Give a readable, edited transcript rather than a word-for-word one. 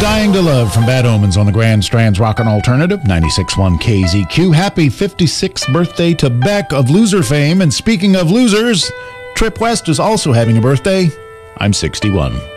Dying to Love from Bad Omens on the Grand Strands Rockin' Alternative, 96.1 KZQ. Happy 56th birthday to Beck of Loser fame. And speaking of losers, Trip West is also having a birthday. I'm 61.